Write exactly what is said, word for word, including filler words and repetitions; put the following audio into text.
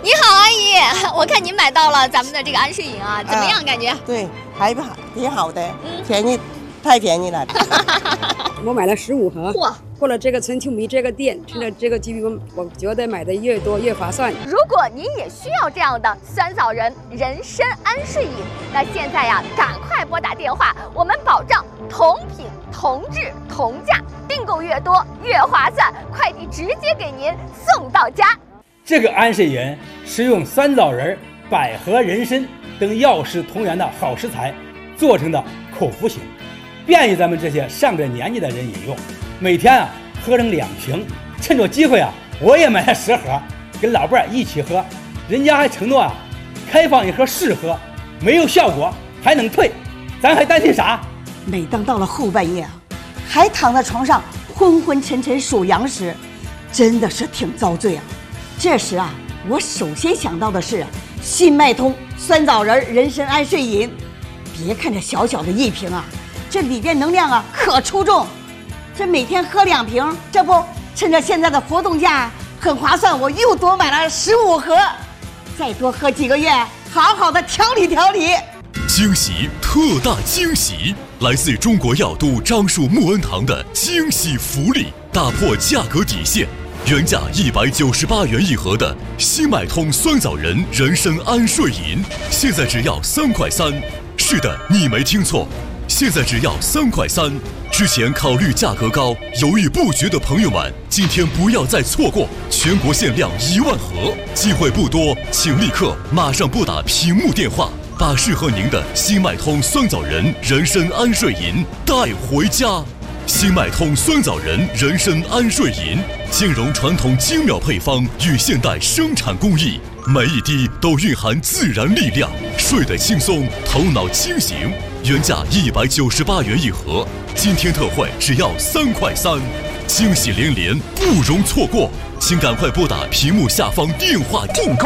你好，阿姨，我看您买到了咱们的这个安睡饮啊，怎么样？感觉？ 啊、对，还好，挺好的，嗯、便宜，太便宜了。 我买了十五盒。 嚯！ 过了这个春秋米这个店，吃了这个鸡皮，我觉得买的越多越划算。 如果您也需要这样的酸枣仁人参安睡饮，那现在呀，赶快拨打电话，我们保障同品同质同价，订购越多越划算，快递直接给您送到家。 这个安睡饮是用酸枣仁、百合、人参等药食同源的好食材做成的口服型，便于咱们这些上了年纪的人饮用。每天啊喝上两瓶，趁着机会啊，我也买了十盒，跟老伴儿一起喝。人家还承诺啊，开放一盒试喝，没有效果还能退，咱还担心啥？ 每当到了后半夜啊，还躺在床上昏昏沉沉数羊时，真的是挺遭罪啊。这时啊，我首先想到的是新脉通酸枣仁人参安睡饮。别看这小小的一瓶啊，这里边能量啊可出众。这每天喝两瓶，这不趁着现在的活动价很划算，我又多买了十五盒，再多喝几个月，好好的调理调理。 惊喜，特大惊喜！来自中国药都樟树木恩堂的惊喜福利，打破价格底线，原价一百九十八元一盒的新脉通酸枣仁人参安睡饮，现在只要三块三。是的，你没听错，现在只要三块三。之前考虑价格高，犹豫不决的朋友们，今天不要再错过，全国限量一万盒，机会不多，请立刻马上拨打屏幕电话，把适合您的新脉通酸枣仁人参安睡饮带回家。新脉通酸枣仁人参安睡饮兼容传统精妙配方与现代生产工艺，每一滴都蕴含自然力量，睡得轻松，头脑清醒。原价一百九十八元一盒，今天特惠只要三块三，惊喜连连，不容错过，请赶快拨打屏幕下方电话订购。